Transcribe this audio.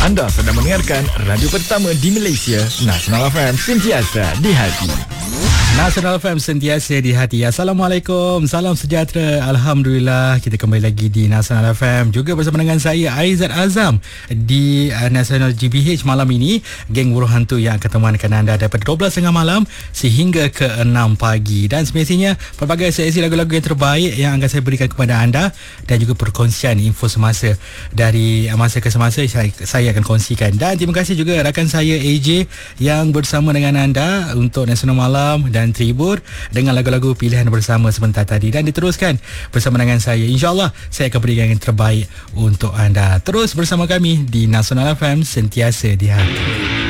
Anda sedang mendengarkan radio pertama di Malaysia, Nasional FM, sentiasa di hati. Nasional FM sentiasa di hati. Assalamualaikum, salam sejahtera. Alhamdulillah, kita kembali lagi di Nasional FM, juga bersama dengan saya Aizat Azam di Nasional GBH malam ini. Geng Buruh Hantu yang akan temankan anda daripada 12.30 malam sehingga ke 6 pagi. Dan semestinya pelbagai sesi lagu-lagu yang terbaik yang akan saya berikan kepada anda, dan juga perkongsian info semasa dari masa ke semasa saya akan kongsikan. Dan terima kasih juga rakan saya AJ yang bersama dengan anda untuk Nasional Malam dan Tribur dengan lagu-lagu pilihan bersama sebentar tadi, dan diteruskan bersama dengan saya. InsyaAllah saya akan berikan yang terbaik untuk anda. Terus bersama kami di Nasional FM, sentiasa di hati.